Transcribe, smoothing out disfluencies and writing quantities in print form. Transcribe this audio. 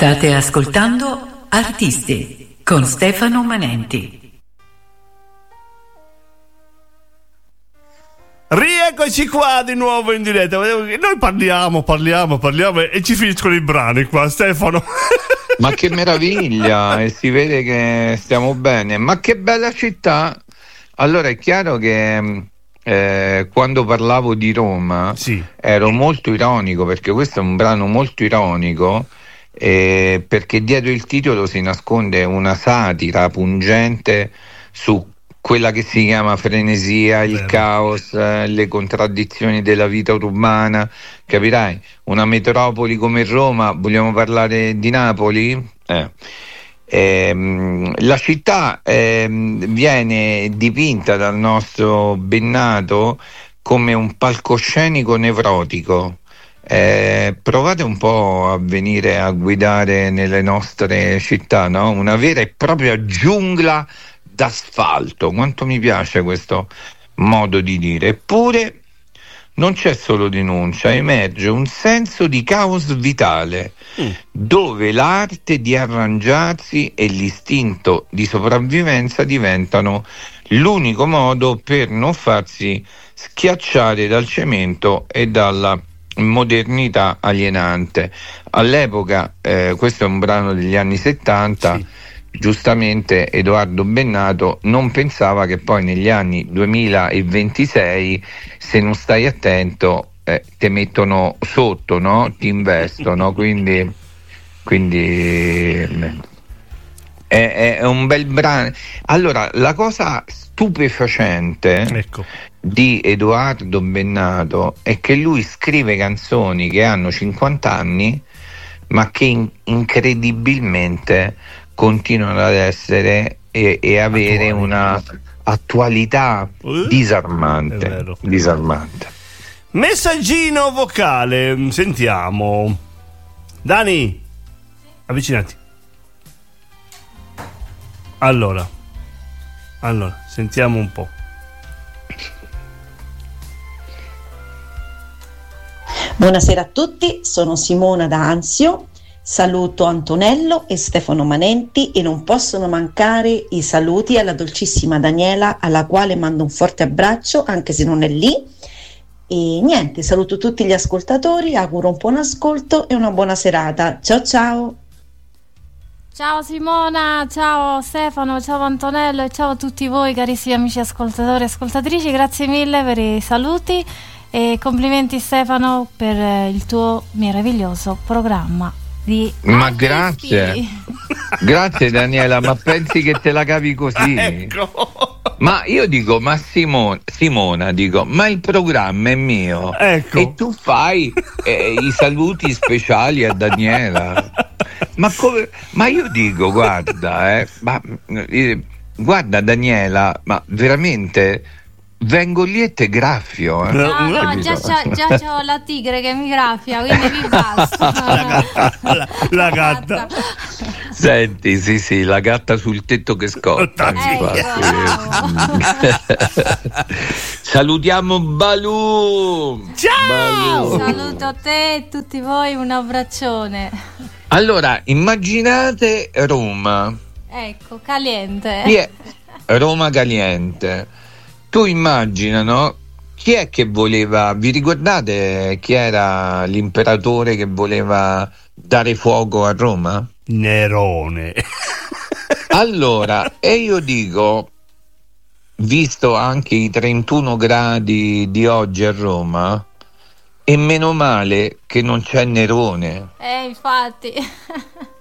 State ascoltando Artisti con Stefano Manenti. Rieccoci qua di nuovo in diretta. Noi parliamo e ci finiscono i brani qua, Stefano. Ma che meraviglia, e si vede che stiamo bene. Ma che bella città. Allora è chiaro che quando parlavo di Roma, sì, ero molto ironico, perché questo è un brano molto ironico, perché dietro il titolo si nasconde una satira pungente su quella che si chiama frenesia, il caos, le contraddizioni della vita urbana, capirai? Una metropoli come Roma, vogliamo parlare di Napoli? La città viene dipinta dal nostro Bennato come un palcoscenico nevrotico. Provate un po' a venire a guidare nelle nostre città, no? Una vera e propria giungla d'asfalto. Quanto mi piace questo modo di dire. Eppure non c'è solo denuncia, emerge un senso di caos vitale, dove l'arte di arrangiarsi e l'istinto di sopravvivenza diventano l'unico modo per non farsi schiacciare dal cemento e dalla modernità alienante. All'epoca, questo è un brano degli anni 70, sì. Giustamente Edoardo Bennato non pensava che poi negli anni 2026, se non stai attento, te mettono sotto, no? Ti investono, quindi è un bel brano. Allora, la cosa stupefacente, ecco, di Edoardo Bennato è che lui scrive canzoni che hanno 50 anni, ma che incredibilmente continuano ad essere e avere una attualità disarmante. Messaggino vocale, sentiamo. Dani, avvicinati. Allora, sentiamo un po'. Buonasera a tutti, sono Simona da Anzio. Saluto Antonello e Stefano Manenti e non possono mancare i saluti alla dolcissima Daniela, alla quale mando un forte abbraccio anche se non è lì. E niente, saluto tutti gli ascoltatori, auguro un buon ascolto e una buona serata. Ciao ciao. Ciao Simona, ciao Stefano, ciao Antonello e ciao a tutti voi carissimi amici ascoltatori e ascoltatrici. Grazie mille per i saluti e complimenti Stefano per il tuo meraviglioso programma. Ma grazie Daniela, ma pensi che te la cavi così? Ecco. Ma io dico, ma Simona, dico, ma il programma è mio, ecco, e tu fai i saluti speciali a Daniela. Ma io dico, guarda Daniela, ma veramente vengo lì e te graffio. No, già c'ho la tigre che mi graffia, quindi mi basta. La gatta. Senti, sì, la gatta sul tetto che scotta. Salutiamo Balù. Ciao. Saluto a te e tutti voi, un abbraccione. Allora, immaginate Roma. Ecco, caliente. Roma caliente. Tu immagina, no? Chi è che voleva, vi ricordate chi era l'imperatore che voleva dare fuoco a Roma? Nerone. Allora, e io dico, visto anche i 31 gradi di oggi a Roma, e meno male che non c'è Nerone. Infatti.